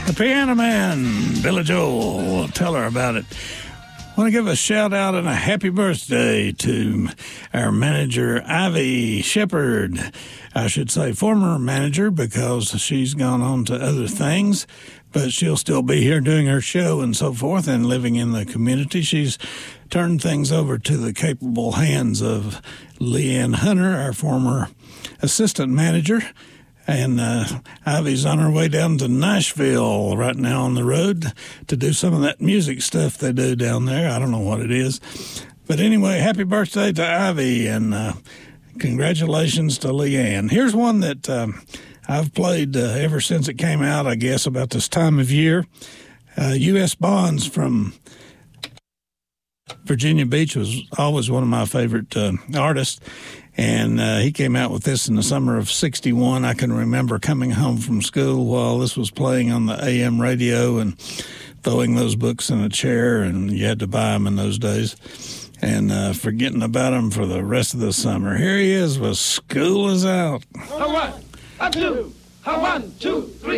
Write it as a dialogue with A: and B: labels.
A: The Piano Man, Billy Joel. Tell her about it. I want to give a shout out and a happy birthday to our manager, Ivy Shepard. I should say former manager because she's gone on to other things, but she'll still be here doing her show and so forth and living in the community. She's turned things over to the capable hands of Leanne Hunter, our former assistant manager. And Ivy's on her way down to Nashville right now on the road to do some of that music stuff they do down there. I don't know what it is. But anyway, happy birthday to Ivy, and congratulations to Leanne. Here's one that I've played ever since it came out, I guess, about this time of year. U.S. Bonds from Virginia Beach was always one of my favorite artists. And he came out with this in the summer of '61. I can remember coming home from school while this was playing on the AM radio and throwing those books in a chair, and you had to buy them in those days, and forgetting about them for the rest of the summer. Here he is with School Is Out.
B: A one, a two, a 1, 2, 3.